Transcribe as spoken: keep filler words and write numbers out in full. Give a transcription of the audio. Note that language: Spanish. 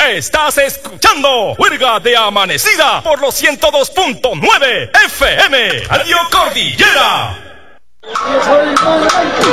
Estás escuchando Juerga de Amanecida por los ciento dos punto nueve F M. Radio Cordillera.